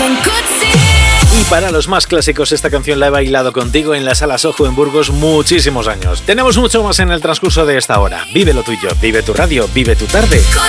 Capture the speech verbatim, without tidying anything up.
Y para los más clásicos, esta canción la he bailado contigo en la Sala Soho en Burgos muchísimos años. Tenemos mucho más en el transcurso de esta hora. Vive lo tuyo, vive tu radio, vive tu tarde.